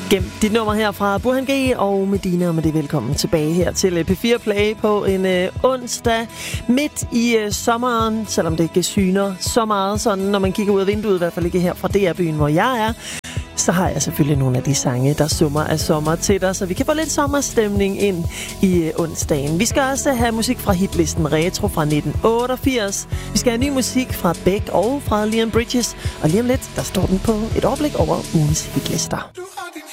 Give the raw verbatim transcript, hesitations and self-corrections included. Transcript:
Gem dit nummer her fra Burhan G og Medina, og med det velkommen tilbage her til P fire Play på en øh, onsdag midt i øh, sommeren, selvom det ikke syner så meget sådan, når man kigger ud af vinduet, i hvert fald ikke her fra D R-byen, hvor jeg er, så har jeg selvfølgelig nogle af de sange, der summer af sommer til dig, så vi kan få lidt sommerstemning ind i øh, onsdagen. Vi skal også have musik fra hitlisten Retro fra nitten otteogfirs. Vi skal have ny musik fra Beck og fra Leon Bridges, og lige om lidt, der står den på et overblik over ugens hitlister.